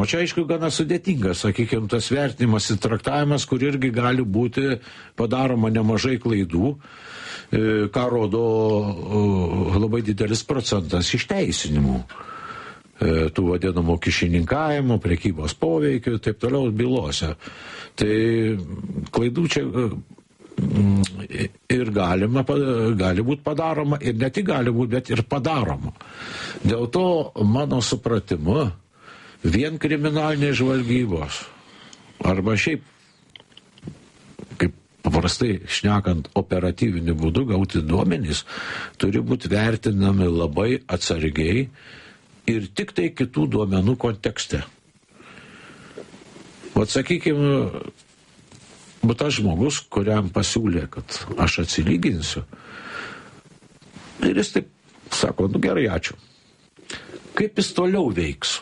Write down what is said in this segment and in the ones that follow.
supratimo. Čia, aišku, gana sudėtingas, sakykime, tas vertinimas ir traktavimas, kur irgi gali būti padaroma nemažai klaidų, ką rodo labai didelis procentas išteisinimų. Tų vadinamų kyšininkavimo, prekybos poveikių ir taip toliau bylose. Tai klaidų čia ir gali būti padaroma, ir ne tik gali būti, bet ir padaroma. Dėl to, mano supratimu, vien kriminalinės žvalgybos, arba šiaip, kaip paprastai šnekant, operatyviniu būdu gauti duomenys, turi būti vertinami labai atsargiai ir tik tai kitų duomenų kontekste. Vat sakykime, bet tas žmogus, kuriam pasiūlė, kad aš atsilyginsiu, ir jis taip sako, nu gerai, ačiū. Kaip jis toliau veiks?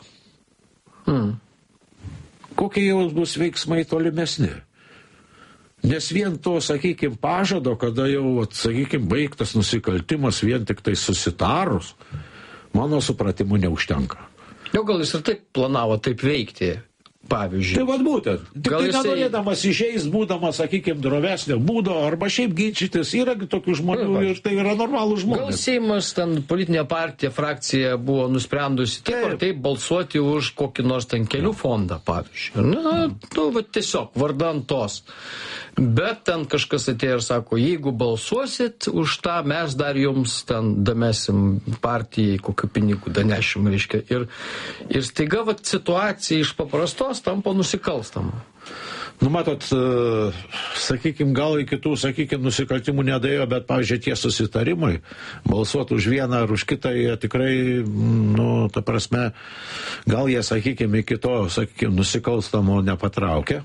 Kokie jau bus veiksmai tolimesni? Nes vien to, sakykime, pažado, kada jau, sakykime, baigtas nusikaltimas vien tik tai susitarus, mano supratimu neužtenka. Jau gal jis ir taip planavo taip veikti? Pavyzdžiui. Tai vad būtent. Tik tai nenorėdamas išeis, būdamas, sakykime, drovesnio būdo, arba šiaip ginčytis, yra tokių žmonių ir tai yra normalų žmonės. Gal Seimas, ten politinė partija, frakcija buvo nusprendusi taip ar taip balsuoti už kokį nors ten kelių fondą, pavyzdžiui. Va tiesiog, vardan tos. Bet ten kažkas atėjo ir sako, jeigu balsuosit už tą, mes dar jums ten damesim partijai, kokiu pinigų danešim, reiškia. Ir staiga va situacija iš paprastos tampa nusikalstama. Nu, matot, sakykime, gal į kitų, sakykime, nusikaltimų nedėjo, bet, pavyzdžiui, tie susitarimai, balsuoti už vieną ar už kitą, jie tikrai, nu, ta prasme, gal jie, sakykime, iki to, sakykime, nusikalstamo nepatraukia.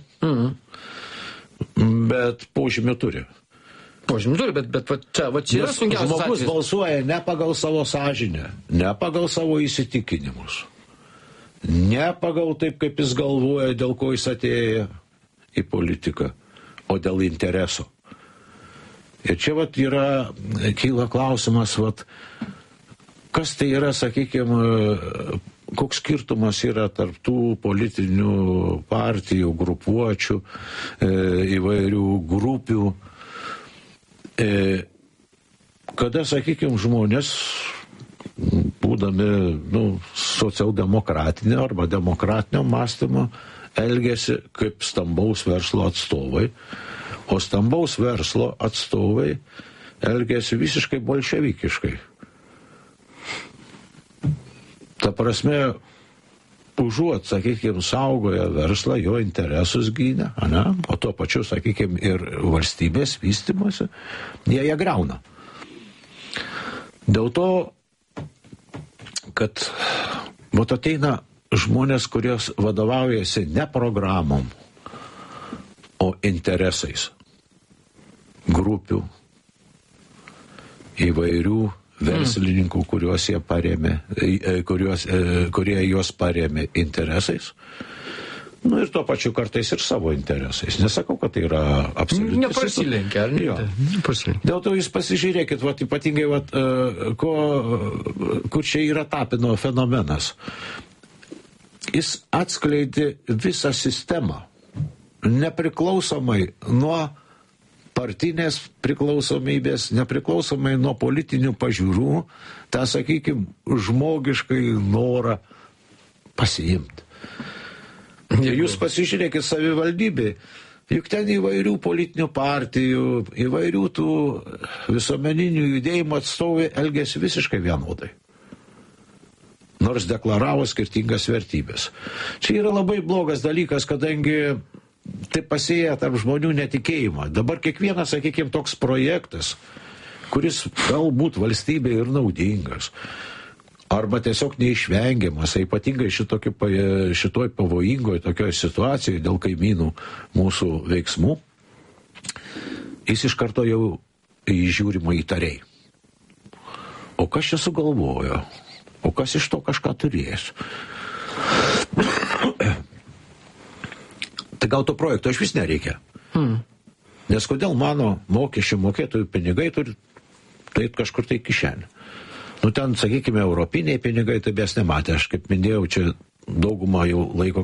Bet požymių turi. Požymių turi, bet čia yra sunkiausias žmogus atvejis. Balsuoja ne pagal savo sąžinę, ne pagal savo įsitikinimus, ne pagal taip, kaip jis galvoja, dėl ko jis atėjo į politiką, o dėl intereso. Ir čia kyla klausimas, kas tai yra, sakykime, koks skirtumas yra tarp tų politinių partijų, grupuočių, įvairių grupių, kada, sakykime, žmonės, būdami socialdemokratinio arba demokratinio mąstymo, elgiasi kaip stambaus verslo atstovai, o stambaus verslo atstovai elgiasi visiškai bolševikiškai. Ta prasme, užuot, sakykime, saugoja verslą, jo interesus gynė, o tuo pačiu, sakykime, ir valstybės vystymosi, jie griauna. Dėl to, kad ateina žmonės, kurios vadovaujasi ne programom, o interesais grupių, įvairių verslininkų, kuriuos jie parėmė, kurie juos parėmė interesais. Nu ir tuo pačiu kartais ir savo interesais. Nesakau, kad tai yra absoliutis. Neprasilenkia, ar ne? Neprasilenkia. Dėl to jūs pasižiūrėkit, ypatingai, kur čia yra Tapino fenomenas. Jis atskleidė visą sistemą, nepriklausomai nuo partinės priklausomybės, nepriklausomai nuo politinių pažiūrų, tą, sakykime, žmogiškai norą pasiimti. Jūs pasižiūrėkit savivaldybė, juk ten įvairių politinių partijų, įvairių tų visuomeninių judėjimų atstovai elgėsi visiškai vienodai. Nors deklaravo skirtingas vertybės. Čia yra labai blogas dalykas, kadangi tai pasėja tarp žmonių netikėjimą. Dabar kiekvienas, sakykime, toks projektas, kuris galbūt valstybė ir naudingas, arba tiesiog neišvengiamas, ypatingai šitoj pavojingoj tokioj situacijoj dėl kaimynų mūsų veiksmų, jis iš karto jau žiūrima įtariai. O kas čia sugalvojo? O kas iš to kažką turės? Tai gal to projekto iš vis nereikia. Nes kodėl mano mokesčių mokėtojų pinigai turi taip kažkur tai kišenė? Ten, sakykime, europiniai pinigai, tai mes nematė. Aš kaip minėjau, čia daugumą jau laiko